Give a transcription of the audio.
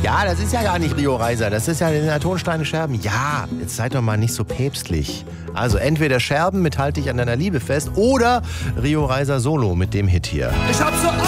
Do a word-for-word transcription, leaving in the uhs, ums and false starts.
Ja, das ist ja gar nicht Rio Reiser, das ist ja den Tonsteine Scherben. Ja, jetzt seid doch mal nicht so päpstlich. Also entweder Scherben mit Halt dich an deiner Liebe fest oder Rio Reiser Solo mit dem Hit hier. Ich hab so